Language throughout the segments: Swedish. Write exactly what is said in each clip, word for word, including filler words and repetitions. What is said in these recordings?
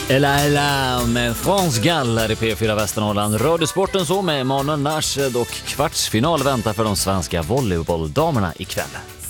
Ella Ella med France Gall här i P fyra Västernorrland. Radiosporten så med Emanuel Narshed och kvartsfinal väntar för de svenska volleybolldamerna ikväll.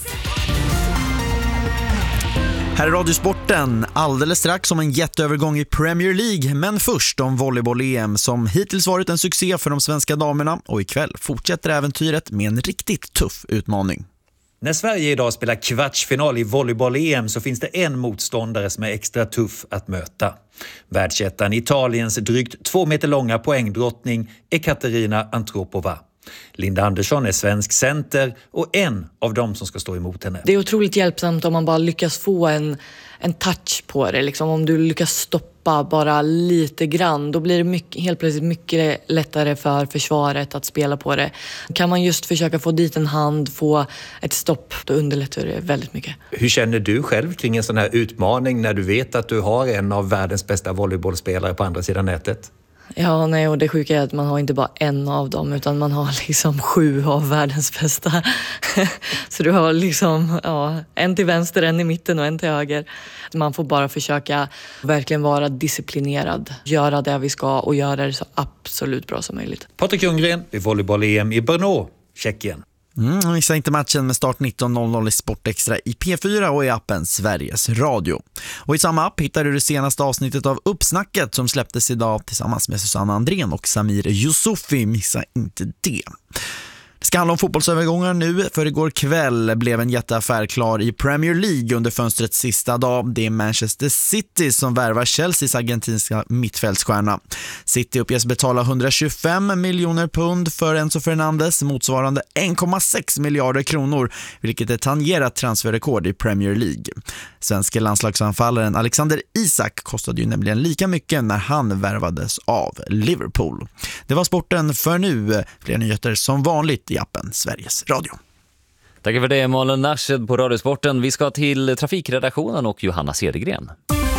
Här är Radiosporten, alldeles strax om en jätteövergång i Premier League, men först om volleyboll-E M som hittills varit en succé för de svenska damerna, och ikväll fortsätter äventyret med en riktigt tuff utmaning. När Sverige idag spelar kvartsfinal i volleyboll-E M så finns det en motståndare som är extra tuff att möta. Världsettan Italiens drygt två meter långa poängdrottning Ekaterina Antropova. Linda Andersson är svensk center och en av dem som ska stå emot henne. Det är otroligt hjälpsamt om man bara lyckas få en, en touch på det. Liksom. Om du lyckas stoppa bara lite grann, då blir det mycket, helt plötsligt mycket lättare för försvaret att spela på det. Kan man just försöka få dit en hand, få ett stopp, då underlättar det väldigt mycket. Hur känner du själv kring en sån här utmaning när du vet att du har en av världens bästa volleybollspelare på andra sidan nätet? Ja, nej, och det sjuka är att man har inte bara en av dem utan man har liksom sju av världens bästa. Så du har liksom ja, en till vänster, en i mitten och en till höger. Man får bara försöka verkligen vara disciplinerad, göra det vi ska och göra det så absolut bra som möjligt. Patrik Ljunggren vid volleyboll-E M i Brno, Tjeckien. Mm, missa inte matchen med start nitton noll noll i Sportextra i P fyra och i appen Sveriges Radio. Och i samma app hittar du det senaste avsnittet av Uppsnacket som släpptes idag tillsammans med Susanna Andrén och Samir Yusufi. Missa inte det. Det ska handla om fotbollsövergångar nu, för igår kväll blev en jätteaffär klar i Premier League under fönstrets sista dag. Det är Manchester City som värvar Chelseas argentinska mittfältsstjärna. City uppges betala hundratjugofem miljoner pund för Enzo Fernandes, motsvarande en komma sex miljarder kronor, vilket är tangerat transferrekord i Premier League. Svenska landslagsanfallaren Alexander Isak kostade ju nämligen lika mycket när han värvades av Liverpool. Det var sporten för nu. Fler nyheter som vanligt i appen Sveriges Radio. Tack för det, Emanuel Narshed på Radiosporten. Vi ska till trafikredaktionen och Johanna Cedergren.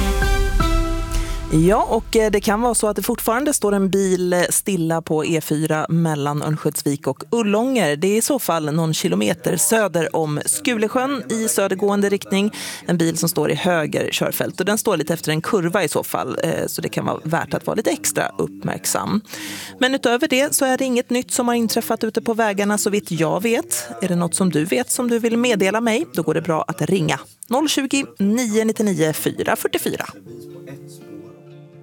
Ja, och det kan vara så att det fortfarande står en bil stilla på E fyra mellan Örnsköldsvik och Ullånger. Det är i så fall någon kilometer söder om Skulesjön i södergående riktning. En bil som står i höger körfält och den står lite efter en kurva i så fall, så det kan vara värt att vara lite extra uppmärksam. Men utöver det så är det inget nytt som har inträffat ute på vägarna så vitt jag vet. Är det något som du vet som du vill meddela mig, då går det bra att ringa noll tjugo, nio nio nio, fyra fyra fyra.